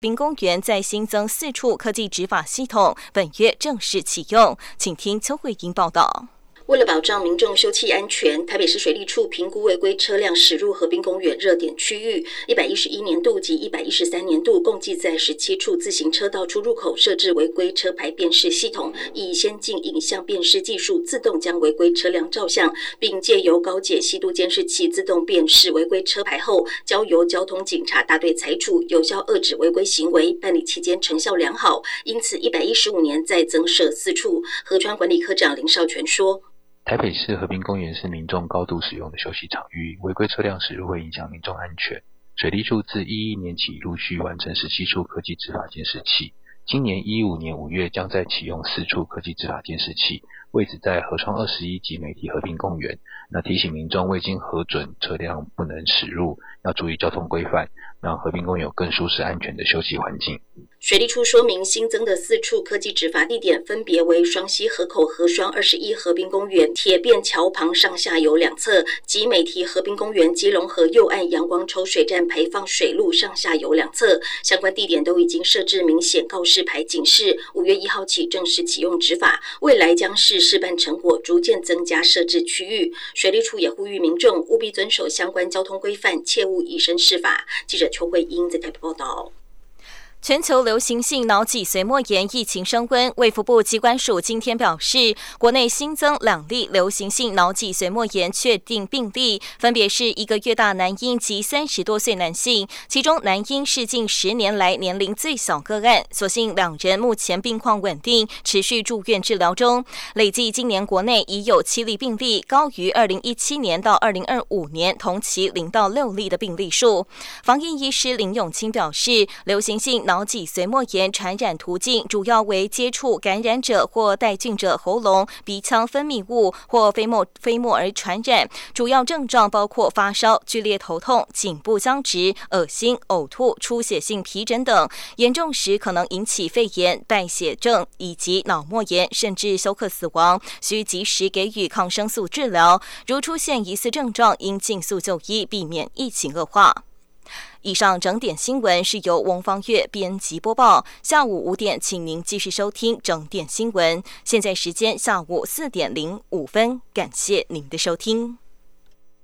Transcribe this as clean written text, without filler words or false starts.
滨公园再新增4处科技执法系统，本月正式启用。请听邱慧英报道。 为了保障民众休憩安全，台北市水利处评估违规车辆驶入河滨公园热点区域，111年度及113年度共计在17处自行车道出入口设置违规车牌辨识系统，以先进影像辨识技术自动将违规车辆照相，并借由高解析度监视器自动辨识违规车牌后，交由交通警察大队裁处，有效遏止违规行为。办理期间成效良好，因此115年再增设4处。河川管理科长林少全说。 台北市河滨公园是民众高度使用的休息场域，违规车辆驶入会影响民众安全。水利处自11年起陆续完成17处科技执法监视器，今年15年5月将再启用4处科技执法监视器，位置在河川21及美堤河滨公园。那提醒民众未经核准车辆不能驶入，要注意交通规范，让河滨公园有更舒适安全的休息环境。 水利处说明，新增的4处科技执法地点分别为双溪河口河双21河滨公园、铁便桥旁上下游两侧及美堤河滨公园基隆河右岸阳光抽水站排放水路上下游两侧。相关地点都已经设置明显告示牌警示，5月1号起正式启用执法，未来将视示范成果逐渐增加设置区域。水利处也呼吁民众务必遵守相关交通规范，切勿以身试法。记者邱慧英在台北报道。 全球流行性脑脊髓膜炎疫情升温，卫福部疾管署今天表示，国内新增2例流行性脑脊髓膜炎确定病例，分别是1个月大男婴及30多岁男性，其中男婴是近10年来年龄最小个案，所幸2人目前病况稳定，持续住院治疗中。累计今年国内已有7例病例，高于2017年到2025年同期0到6例的病例数。防疫医师林永清表示，流行性脑脊髓膜炎传染途径主要为接触感染者或带菌者喉咙、鼻腔分泌物或飞沫而传染，主要症状包括发烧、剧烈头痛、颈部僵直、恶心、呕吐、出血性皮疹等，严重时可能引起肺炎、败血症以及脑膜炎，甚至休克死亡，需及时给予抗生素治疗。如出现疑似症状，应尽速就医，避免疫情恶化。以上整点新闻是由翁方月编辑播报，下午5点请您继续收听整点新闻。现在时间下午4点05分，感谢您的收听。